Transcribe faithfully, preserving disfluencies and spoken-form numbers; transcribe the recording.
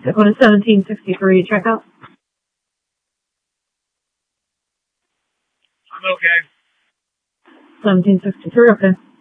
Go to seventeen sixty-three, check out. I'm okay. seventeen sixty-three, okay.